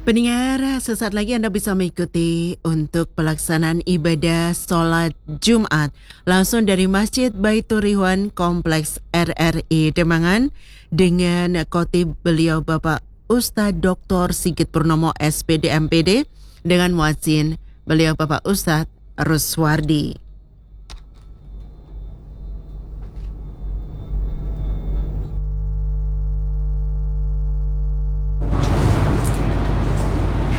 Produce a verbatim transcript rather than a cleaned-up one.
Pendengar, sesaat lagi Anda bisa mengikuti untuk pelaksanaan ibadah sholat Jumat langsung dari Masjid Baitur Ridwan Kompleks R R I Demangan dengan khotib beliau Bapak Ustadz doktor Sigit Purnomo S P D M P D dengan muadzin beliau Bapak Ustadz Ruswardi.